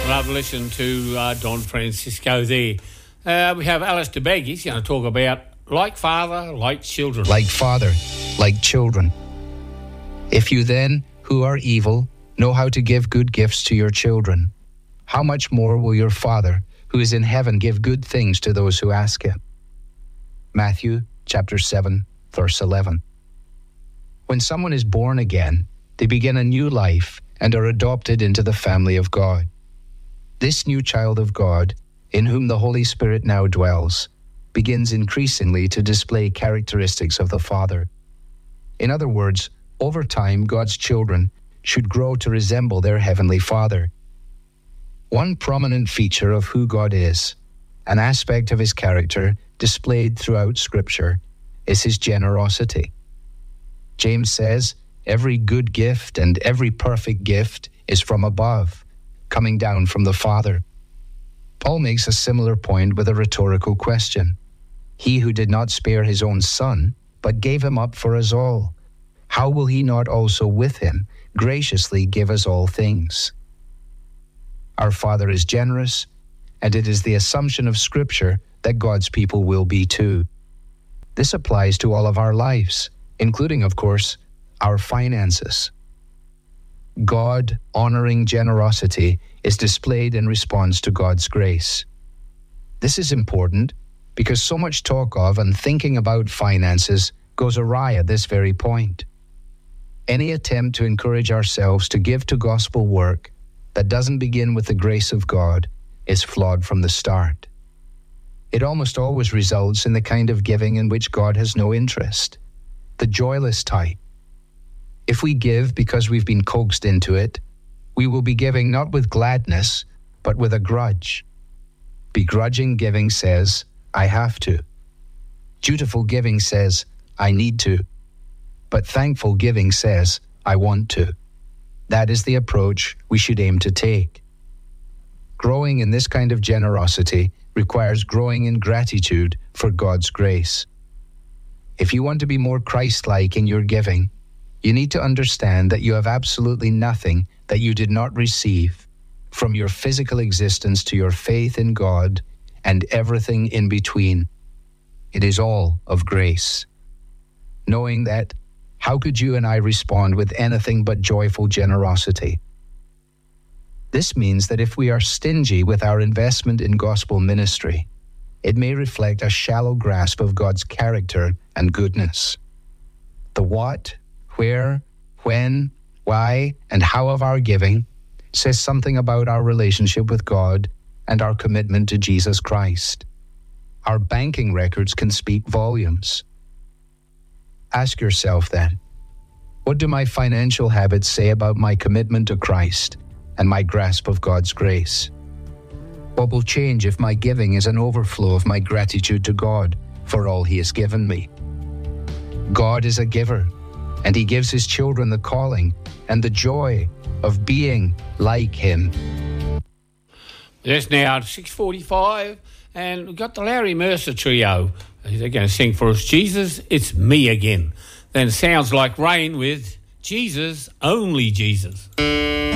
Love listen to Don Francisco there. We have Alistair Begg. He's going to talk about like father, like children. Like father, like children. If you then, who are evil, know how to give good gifts to your children, how much more will your Father, who is in heaven, give good things to those who ask him? Matthew chapter 7, verse 11. When someone is born again, they begin a new life and are adopted into the family of God. This new child of God, in whom the Holy Spirit now dwells, begins increasingly to display characteristics of the Father. In other words, over time, God's children should grow to resemble their Heavenly Father. One prominent feature of who God is, an aspect of his character displayed throughout Scripture, is his generosity. James says, every good gift and every perfect gift is from above, coming down from the Father. Paul makes a similar point with a rhetorical question. He who did not spare his own Son, but gave him up for us all, how will he not also with him graciously give us all things? Our Father is generous, and it is the assumption of Scripture that God's people will be too. This applies to all of our lives, including, of course, our finances. God-honoring generosity is displayed in response to God's grace. This is important because so much talk of and thinking about finances goes awry at this very point. Any attempt to encourage ourselves to give to gospel work that doesn't begin with the grace of God is flawed from the start. It almost always results in the kind of giving in which God has no interest, the joyless type. If we give because we've been coaxed into it, we will be giving not with gladness, but with a grudge. Begrudging giving says, I have to. Dutiful giving says, I need to. But thankful giving says, I want to. That is the approach we should aim to take. Growing in this kind of generosity requires growing in gratitude for God's grace. If you want to be more Christ-like in your giving, you need to understand that you have absolutely nothing that you did not receive, from your physical existence to your faith in God and everything in between. It is all of grace. Knowing that, how could you and I respond with anything but joyful generosity? This means that if we are stingy with our investment in gospel ministry, it may reflect a shallow grasp of God's character and goodness. The what, where, when, why, and how of our giving says something about our relationship with God and our commitment to Jesus Christ. Our banking records can speak volumes. Ask yourself then, what do my financial habits say about my commitment to Christ and my grasp of God's grace? What will change if my giving is an overflow of my gratitude to God for all He has given me? God is a giver, and He gives His children the calling and the joy of being like Him. Yes, now 6:45, and we've got the Larry Mercer Trio. They're going to sing for us, Jesus, It's Me Again. Then Sounds Like Rain with Jesus, Only Jesus.